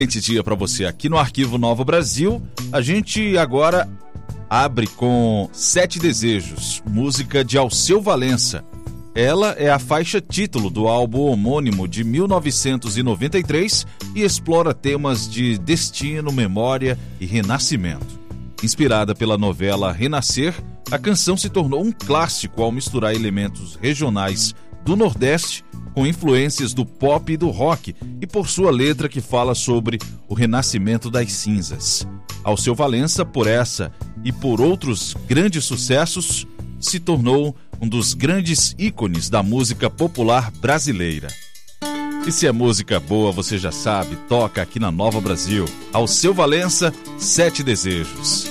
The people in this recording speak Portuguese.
Excelente dia para você aqui no Arquivo Nova Brasil. A gente agora abre com Sete Desejos, música de Alceu Valença. Ela é a faixa título do álbum homônimo de 1993 e explora temas de destino, memória e renascimento. Inspirada pela novela Renascer, a canção se tornou um clássico ao misturar elementos regionais do Nordeste com influências do pop e do rock e por sua letra que fala sobre o renascimento das cinzas. Alceu Valença, por essa e por outros grandes sucessos, se tornou um dos grandes ícones da música popular brasileira. E se é música boa, você já sabe, toca aqui na Nova Brasil. Alceu Valença, Sete Desejos.